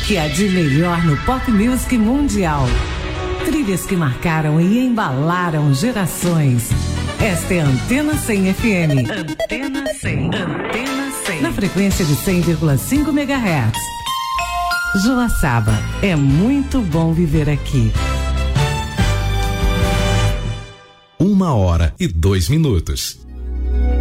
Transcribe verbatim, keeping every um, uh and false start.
que há de melhor no pop music mundial. Trilhas que marcaram e embalaram gerações. Esta é a Antena cem F M. Antena cem. Antena cem. Na frequência de cem vírgula cinco megahertz. Joaçaba, é muito bom viver aqui. Uma hora e dois minutos.